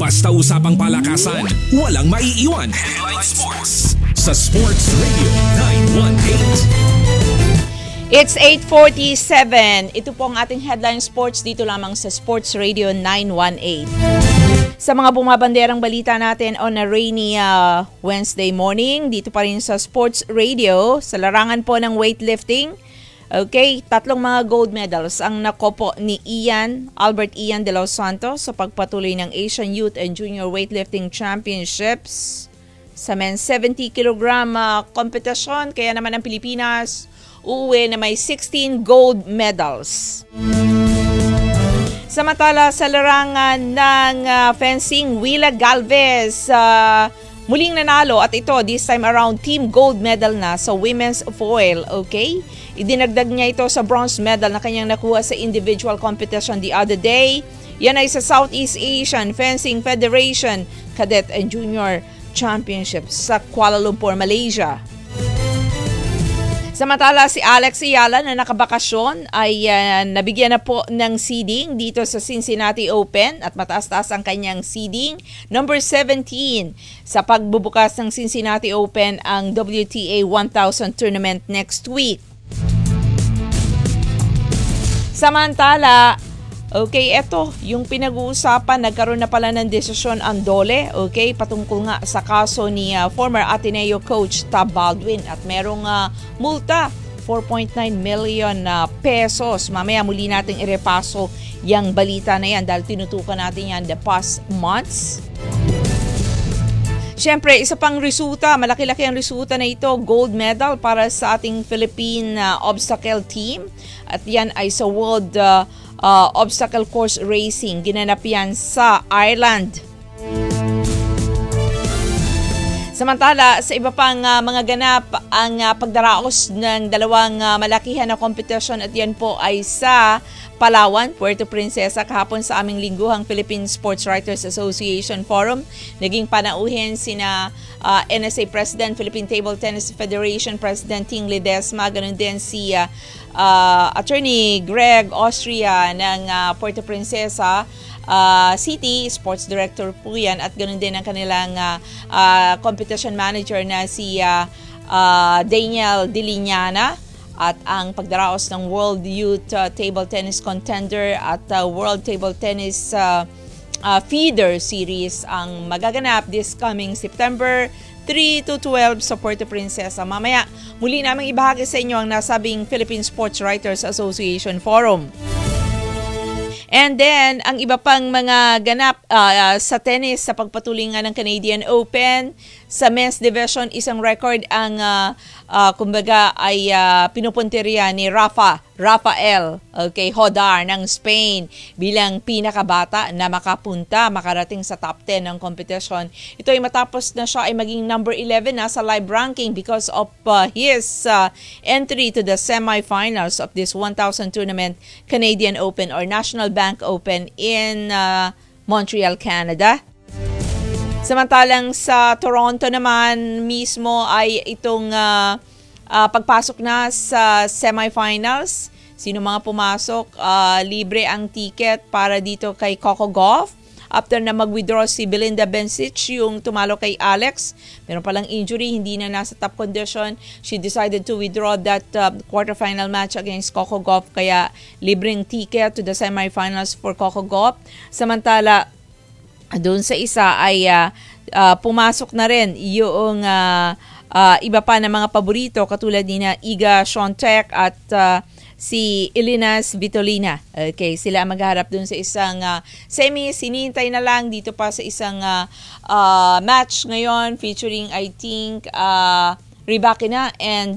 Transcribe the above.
Basta usapang palakasan, walang maiiwan. Headline Sports sa Sports Radio 918. It's 8:47. Ito po ang ating Headline Sports dito lamang sa Sports Radio 918. Sa mga bumabanderang balita natin on a rainy Wednesday morning, dito pa rin sa Sports Radio, sa larangan po ng weightlifting. Okay, 3 mga gold medals ang nakopo ni Albert Ian de los Santos sa pagpatuloy ng Asian Youth and Junior Weightlifting Championships sa men's 70 kg kompetisyon. Kaya naman ang Pilipinas uuwi na may 16 gold medals. Samantala sa larangan ng fencing, Willa Galvez muling nanalo at ito this time around team gold medal na sa women's foil. Okay? Idinagdag niya ito sa bronze medal na kanyang nakuha sa individual competition the other day. Yan ay sa Southeast Asian Fencing Federation Cadet and Junior Championships sa Kuala Lumpur, Malaysia. Samantala si Alex Ayala na nakabakasyon ay nabigyan na po ng seeding dito sa Cincinnati Open at mataas-taas ang kanyang seeding. Number 17 sa pagbubukas ng Cincinnati Open ang WTA 1000 tournament next week. Samantala, okay, eto yung pinag-uusapan, nagkaroon na pala ng desisyon ang DOLE, okay, patungkol nga sa kaso ni former Ateneo coach Tab Baldwin at merong multa, 4.9 million pesos. Mamaya muli nating irepaso yung balita na yan dahil tinutukan natin yan the past months. Siyempre, isa pang resulta, malaki-laki ang resulta na ito, gold medal para sa ating Philippine obstacle team. At yan ay sa World Obstacle Course Racing. Ginanap yan sa Ireland. Samantala, sa iba pang mga ganap, ang pagdaraos ng dalawang malakihan na kompetisyon at yan po ay sa Palawan, Puerto Princesa, kahapon sa aming lingguhang Philippine Sports Writers Association Forum. Naging panauhin sina NSA President, Philippine Table Tennis Federation President Ting Ledesma, ganun din si Attorney Greg Austria ng Puerto Princesa City, Sports Director po yan, at ganun din ang kanilang competition manager na si Daniel Diliñana. At ang pagdaraos ng World Youth Table Tennis Contender at World Table Tennis Feeder Series ang magaganap this coming September 3 to 12 sa Puerto Princesa. Mamaya, muli naming ibahagi sa inyo ang nasabing Philippine Sports Writers Association Forum. And then, ang iba pang mga ganap sa tennis sa pagpatuloy nga ng Canadian Open. Sa men's division, isang record ang kumbaga ay pinupuntirya ni Rafael Hodar ng Spain bilang pinakabata na makarating sa top 10 ng competition. Ito ay matapos na siya ay maging number 11 na sa live ranking because of his entry to the semifinals of this 1,000 tournament Canadian Open or National Bank Open in Montreal, Canada. Samantalang sa Toronto naman mismo ay itong pagpasok na sa semifinals. Sino mga pumasok, libre ang ticket para dito kay Coco Gauff. After na mag-withdraw si Belinda Bencic, yung tumalo kay Alex, meron palang injury, hindi na nasa top condition. She decided to withdraw that quarterfinal match against Coco Gauff, kaya libreng ticket to the semifinals for Coco Gauff. Samantala, doon sa isa ay pumasok na rin yung iba pa na mga paborito katulad ni na Iga Swiatek at si Elina Svitolina. Okay, sila magharap doon sa isang semis. Hinihintay na lang dito pa sa isang match ngayon featuring I think Rybakina and